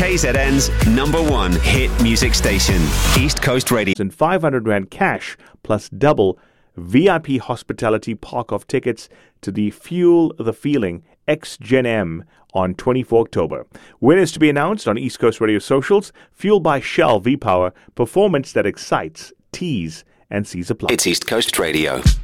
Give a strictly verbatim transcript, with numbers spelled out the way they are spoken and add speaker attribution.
Speaker 1: K Z N's number one hit music station, East Coast Radio.
Speaker 2: And five hundred rand cash plus double V I P hospitality park-off tickets to the Fuel the Feeling X Gen M on twenty-fourth October. Winners to be announced on East Coast Radio socials. Fueled by Shell V-Power, performance that excites, tease, and sees a plot.
Speaker 1: It's East Coast Radio.